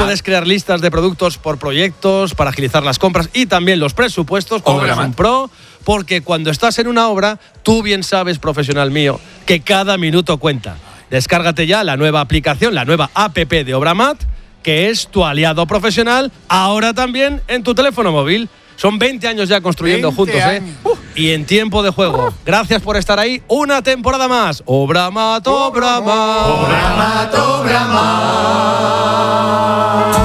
puedes crear listas de productos por proyectos para agilizar las compras y también los presupuestos como eres un pro, porque cuando estás en una obra, tú bien sabes, profesional mío, que cada minuto cuenta. Descárgate ya la nueva aplicación, la nueva app de Obramat, que es tu aliado profesional, ahora también en tu teléfono móvil. Son 20 años ya construyendo juntos, y en tiempo de juego. Gracias por estar ahí una temporada más. Obramat, Obramat. Obramat, Obramat.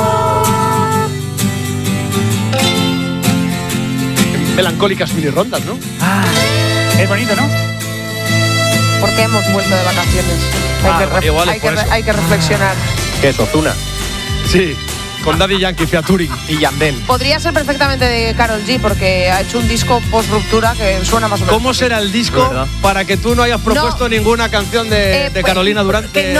Melancólicas mini rondas, ¿no? Es bonito, ¿no? Porque hemos vuelto de vacaciones. Hay que reflexionar. ¿Qué es Ozuna? Sí, con Daddy Yankee, featuring y Yandel. Podría ser perfectamente de Karol G, porque ha hecho un disco post-ruptura que suena más o menos. ¿Cómo será el disco para que tú no hayas propuesto ninguna canción de Carolina Durante?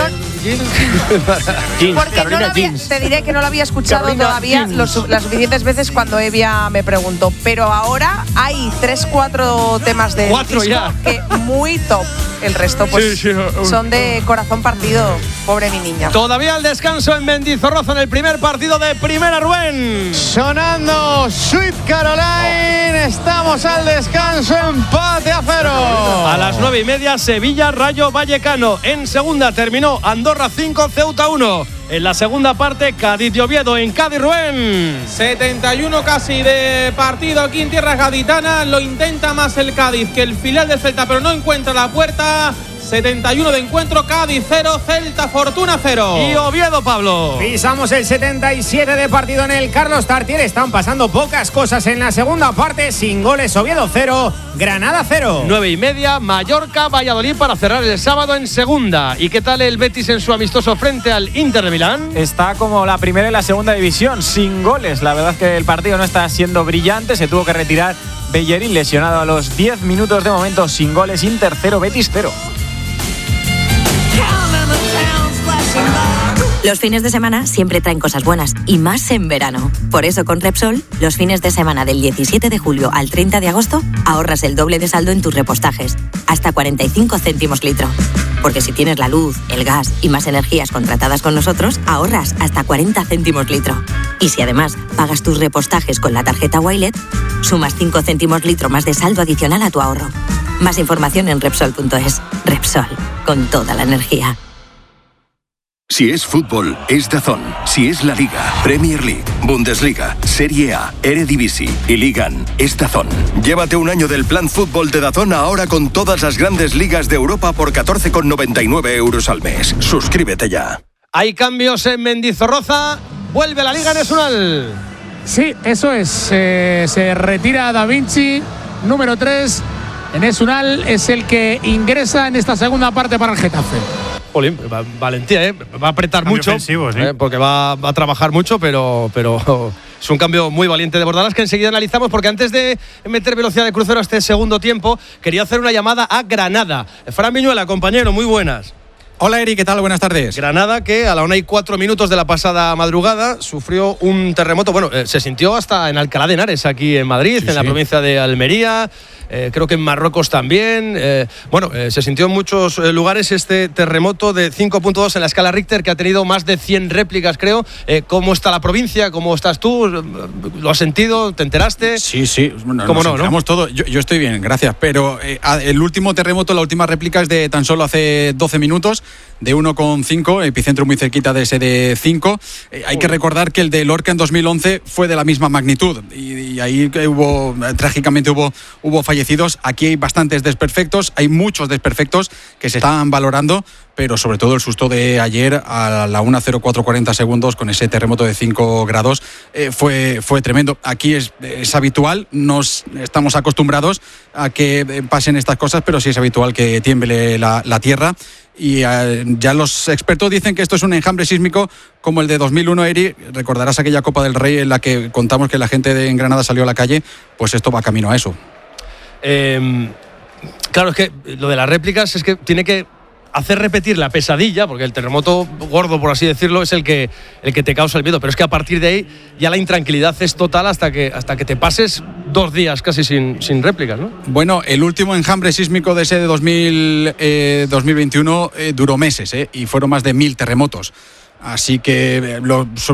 Porque te diré que no lo había escuchado Carolina todavía las suficientes veces cuando Evia me preguntó. Pero ahora hay 3-4 temas de disco ya. Que muy top. El resto pues son de corazón partido. Pobre mi niña. Todavía el descanso en Mendizorroza en el primer partido de Primera, Rubén. Sonando Sweet Caroline. Estamos al descanso, empate a 0. A las 9:30, Sevilla Rayo Vallecano. En segunda terminó Andorra 5, Ceuta 1. En la segunda parte, Cádiz y Oviedo en Cádiz, Rubén. 71 casi de partido aquí en tierras gaditanas. Lo intenta más el Cádiz que el filial del Celta, pero no encuentra la puerta. 71 de encuentro, Cádiz 0, Celta Fortuna 0. Y Oviedo, Pablo. Pisamos el 77 de partido en el Carlos Tartier. Están pasando pocas cosas en la segunda parte. Sin goles, Oviedo 0, Granada 0. 9:30, Mallorca, Valladolid para cerrar el sábado en segunda. ¿Y qué tal el Betis en su amistoso frente al Inter de Milán? Está como la primera y la segunda división, sin goles. La verdad es que el partido no está siendo brillante. Se tuvo que retirar Bellerín, lesionado a los 10 minutos de momento. Sin goles, Inter 0, Betis 0. Los fines de semana siempre traen cosas buenas, y más en verano. Por eso con Repsol, los fines de semana del 17 de julio al 30 de agosto, ahorras el doble de saldo en tus repostajes, hasta 45 céntimos litro. Porque si tienes la luz, el gas y más energías contratadas con nosotros, ahorras hasta 40 céntimos litro. Y si además pagas tus repostajes con la tarjeta Wilet, sumas 5 céntimos litro más de saldo adicional a tu ahorro. Más información en Repsol.es. Repsol, con toda la energía. Si es fútbol, es DAZN. Si es la Liga, Premier League, Bundesliga, Serie A, Eredivisie y Ligan, es DAZN. Llévate un año del plan fútbol de DAZN ahora con todas las grandes ligas de Europa por 14,99 € al mes. Suscríbete ya. Hay cambios en Mendizorroza. Vuelve la Liga Nacional. Sí, eso es. Se retira Da Vinci, número 3. En Esunal es el que ingresa en esta segunda parte para el Getafe. Jolín, valentía, va a apretar mucho, porque va a trabajar mucho, pero es un cambio muy valiente de Bordalás que enseguida analizamos, porque antes de meter velocidad de crucero a este segundo tiempo, quería hacer una llamada a Granada. Fran Viñuela, compañero, muy buenas. Hola Eri, ¿qué tal? Buenas tardes. Granada, que a la 1:04 de la pasada madrugada sufrió un terremoto. Bueno, se sintió hasta en Alcalá de Henares, aquí en Madrid, en la provincia de Almería. Creo que en Marruecos también. Se sintió en muchos lugares este terremoto de 5.2 en la escala Richter, que ha tenido más de 100 réplicas, creo. ¿Cómo está la provincia? ¿Cómo estás tú? ¿Lo has sentido? ¿Te enteraste? Sí. Bueno, nos enteramos todo. Yo estoy bien, gracias. Pero el último terremoto, la última réplica es de tan solo hace 12 minutos, de 1,5, epicentro muy cerquita de ese de 5. Hay que recordar que el de Lorca en 2011 fue de la misma magnitud. Y ahí trágicamente hubo fallecidos. Aquí hay bastantes desperfectos, hay muchos desperfectos que se están valorando, pero sobre todo el susto de ayer a la 1:04:40 segundos con ese terremoto de 5 grados fue tremendo. Aquí es habitual, nos estamos acostumbrados a que pasen estas cosas, pero sí es habitual que tiemble la tierra. Y ya los expertos dicen que esto es un enjambre sísmico como el de 2001, Eri. Recordarás aquella Copa del Rey en la que contamos que la gente en Granada salió a la calle. Pues esto va camino a eso. Claro, es que lo de las réplicas es que tiene que hacer repetir la pesadilla, porque el terremoto gordo, por así decirlo, es el que te causa el miedo, pero es que a partir de ahí ya la intranquilidad es total hasta que te pases 2 días casi sin réplicas, ¿no? Bueno, el último enjambre sísmico de ese de 2021 duró meses, y fueron más de 1000 terremotos. Así que